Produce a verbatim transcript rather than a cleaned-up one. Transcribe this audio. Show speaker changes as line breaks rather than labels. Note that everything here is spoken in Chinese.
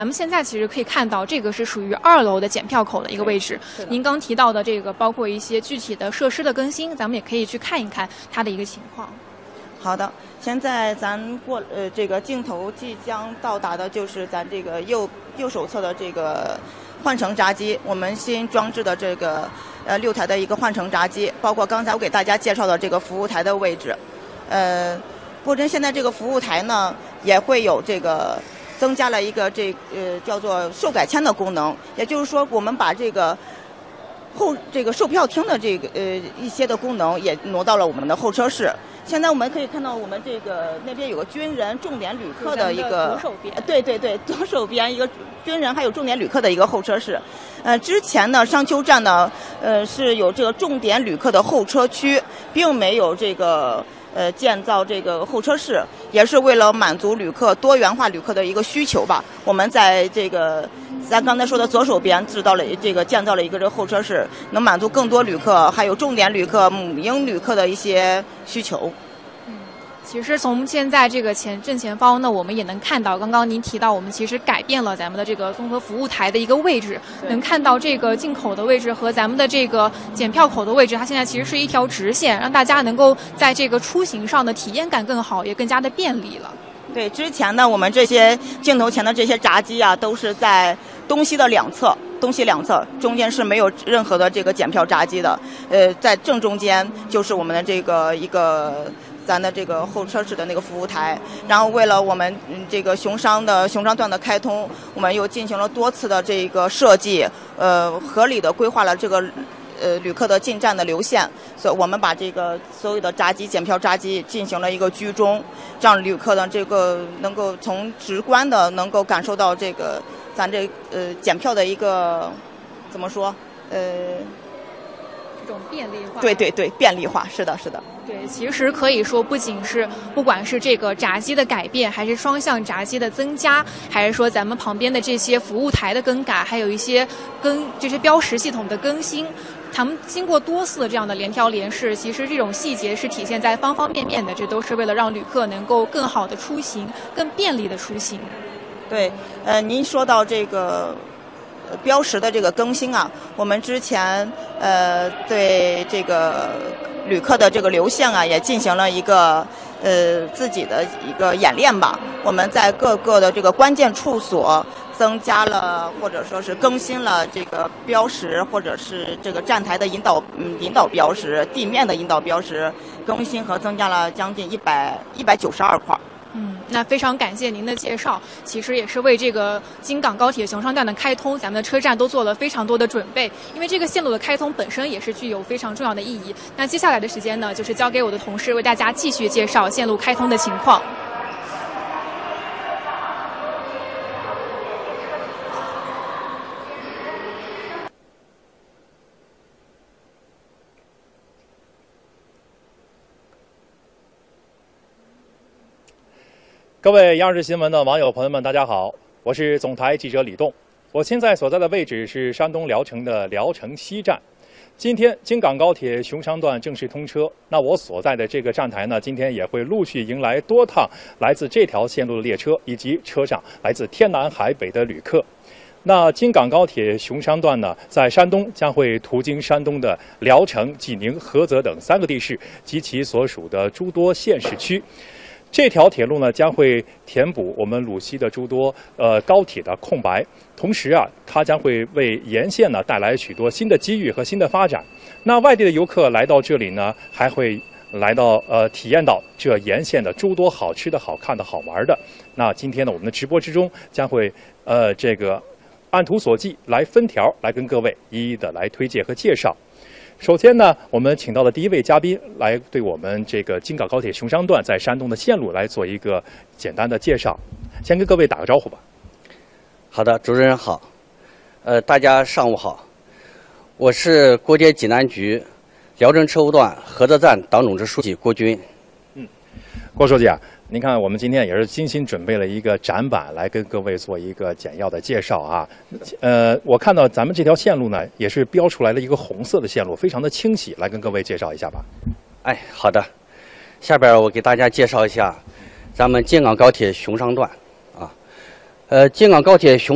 咱们现在其实可以看到，这个是属于二楼的检票口的一个位置。您刚提到的这个，包括一些具体的设施的更新，咱们也可以去看一看它的一个情况。
好的，现在咱过呃这个镜头即将到达的就是咱这个右右手侧的这个换乘闸机，我们新装置的这个呃六台的一个换乘闸机，包括刚才我给大家介绍的这个服务台的位置。呃，波真现在这个服务台呢也会有这个。增加了一个这呃叫做售改签的功能，也就是说，我们把这个后这个售票厅的这个呃一些的功能也挪到了我们的候车室。现在我们可以看到，我们这个那边有个军人重点旅客的一个，
左手边，
对对对，左手边一个军人还有重点旅客的一个候车室。呃，之前呢，商丘站呢，呃是有这个重点旅客的候车区，并没有这个。呃，建造这个候车室也是为了满足旅客多元化旅客的一个需求吧。我们在这个咱刚才说的左手边制造了这个建造了一个这个候车室，能满足更多旅客还有重点旅客、母婴旅客的一些需求。
其实从现在这个前正前方呢，我们也能看到，刚刚您提到我们其实改变了咱们的这个综合服务台的一个位置，能看到这个进口的位置和咱们的这个检票口的位置，它现在其实是一条直线，让大家能够在这个出行上的体验感更好，也更加的便利了。
对，之前呢，我们这些镜头前的这些闸机啊，都是在东西的两侧，东西两侧中间是没有任何的这个检票闸机的，呃，在正中间就是我们的这个一个。咱的这个候车室的那个服务台，然后为了我们这个熊商的熊商段的开通，我们又进行了多次的这个设计，呃，合理的规划了这个呃旅客的进站的流线，所以我们把这个所有的闸机检票闸机进行了一个居中，让旅客的这个能够从直观的能够感受到这个咱这呃检票的一个怎么说呃。
这种便利化，
对对对，便利化，是的，是的。
对，其实可以说，不仅是不管是这个闸机的改变，还是双向闸机的增加，还是说咱们旁边的这些服务台的更改，还有一些跟这些标识系统的更新，他们经过多次的这样的联调联试，其实这种细节是体现在方方面面的，这都是为了让旅客能够更好的出行，更便利的出行。
对，呃，您说到这个。标识的这个更新啊，我们之前呃对这个旅客的这个流线啊，也进行了一个呃自己的一个演练吧。我们在各个的这个关键处所增加了或者说是更新了这个标识，或者是这个站台的引导嗯引导标识、地面的引导标识更新和增加了将近一百一百九十二块。
嗯，那非常感谢您的介绍，其实也是为这个京港高铁熊商段的开通，咱们的车站都做了非常多的准备，因为这个线路的开通本身也是具有非常重要的意义。那接下来的时间呢，就是交给我的同事为大家继续介绍线路开通的情况。
各位央视新闻的网友朋友们，大家好，我是总台记者李栋。我现在所在的位置是山东聊城的聊城西站。今天京港高铁熊商段正式通车，那我所在的这个站台呢，今天也会陆续迎来多趟来自这条线路的列车，以及车上来自天南海北的旅客。那京港高铁熊商段呢，在山东将会途经山东的聊城、济宁、菏泽等三个地市及其所属的诸多县市区。这条铁路呢，将会填补我们鲁西的诸多呃高铁的空白，同时啊，它将会为沿线呢带来许多新的机遇和新的发展。那外地的游客来到这里呢，还会来到呃体验到这沿线的诸多好吃的好看的好玩的。那今天呢，我们的直播之中将会呃这个按图索骥来分条来跟各位一一的来推荐和介绍。首先呢，我们请到的第一位嘉宾来对我们这个京港高铁熊商段在山东的线路来做一个简单的介绍。先跟各位打个招呼吧。
好的，主持人好，呃，大家上午好，我是国铁济南局聊城车务段菏泽站党总支书记郭军。
嗯，郭书记啊，您看我们今天也是精心准备了一个展板来跟各位做一个简要的介绍啊。呃，我看到咱们这条线路呢，也是标出来了一个红色的线路，非常的清晰，来跟各位介绍一下吧。
哎，好的，下边我给大家介绍一下咱们京港高铁熊商段啊，呃，京港高铁熊。